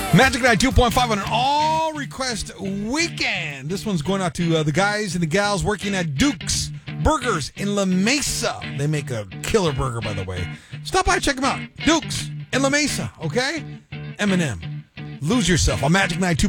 Magic Night 2.5 on an all-request weekend. This one's going out to the guys and the gals working at Duke's Burgers in La Mesa. They make a killer burger, by the way. Stop by, check them out. Duke's in La Mesa, okay? Eminem. Lose yourself on Magic Night 2.5.